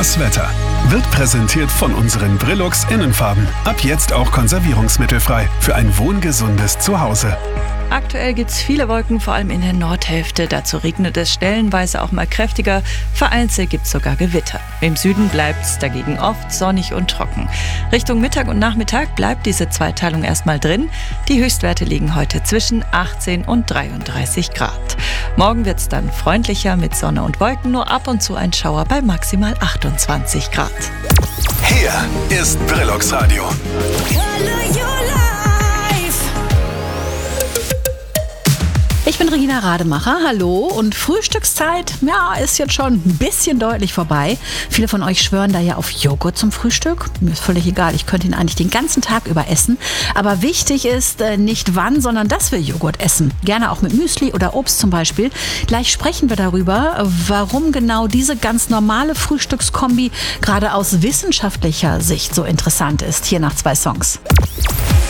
Das Wetter wird präsentiert von unseren Brilux Innenfarben. Ab jetzt auch konservierungsmittelfrei für ein wohngesundes Zuhause. Aktuell gibt es viele Wolken, vor allem in der Nordhälfte. Dazu regnet es stellenweise auch mal kräftiger. Vereinzelt gibt es sogar Gewitter. Im Süden bleibt es dagegen oft sonnig und trocken. Richtung Mittag und Nachmittag bleibt diese Zweiteilung erstmal drin. Die Höchstwerte liegen heute zwischen 18 und 33 Grad. Morgen wird es dann freundlicher mit Sonne und Wolken, nur ab und zu ein Schauer bei maximal 28 Grad. Hier ist Brilux Radio. Ich bin Regina Rademacher, hallo, und Frühstückszeit, ja, ist jetzt schon ein bisschen deutlich vorbei. Viele von euch schwören da ja auf Joghurt zum Frühstück. Mir ist völlig egal, ich könnte ihn eigentlich den ganzen Tag über essen. Aber wichtig ist nicht wann, sondern dass wir Joghurt essen. Gerne auch mit Müsli oder Obst zum Beispiel. Gleich sprechen wir darüber, warum genau diese ganz normale Frühstückskombi gerade aus wissenschaftlicher Sicht so interessant ist. Hier nach 2 Songs.